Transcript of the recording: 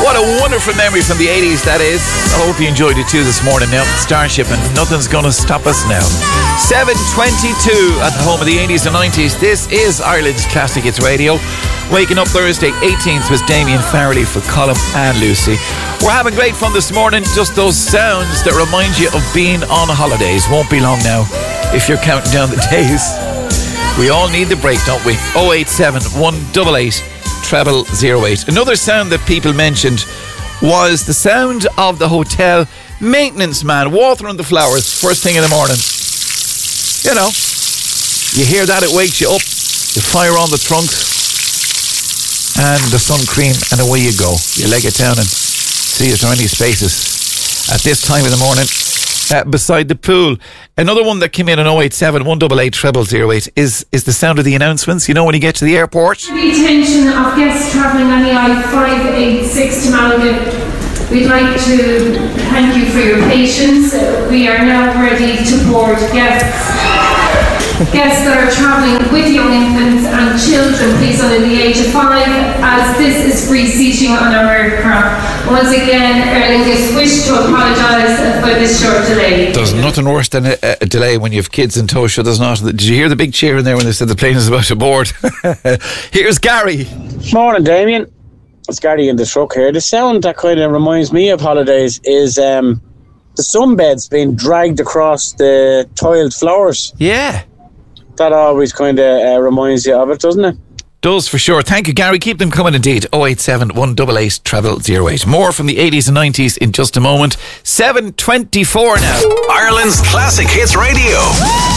What a wonderful memory from the 80s that is. I hope you enjoyed it too this morning. Now, Starship and nothing's going to stop us now. 7:22 at the home of the 80s and 90s. This is Ireland's Classic Hits Radio. Waking up Thursday 18th was Damien Farrelly for Colm and Lucy. We're having great fun this morning. Just those sounds that remind you of being on holidays. Won't be long now if you're counting down the days. We all need the break, don't we? 087 188 0008. Another sound that people mentioned was the sound of the hotel maintenance man watering the flowers first thing in the morning. You know, you hear that, it wakes you up. You fire on the trunks and the sun cream, and away you go. You leg it down and see if there are any spaces at this time of the morning beside the pool. Another one that came in on 087 188 0008 is the sound of the announcements. You know, when you get to the airport. The attention of guests travelling on the I-586 to Malgan. We'd like to thank you for your patience. We are now ready to board guests. Guests that are travelling with young infants and children, please under the age of 5, as this is free seating on our aircraft. Once again, Aer Lingus wish to apologise for this short delay. There's nothing worse than a delay when you have kids in tow, so there's not. Did you hear the big cheer in there when they said the plane is about to board? Here's Gary. Morning, Damien. It's Gary in the truck here. The sound that kind of reminds me of holidays is the sunbeds being dragged across the tiled floors. Yeah. That always kind of reminds you of it, doesn't it? Does for sure. Thank you, Gary. Keep them coming indeed. 087 188 0008. More from the 80s and 90s in just a moment. 7:24 now. Ireland's Classic Hits Radio.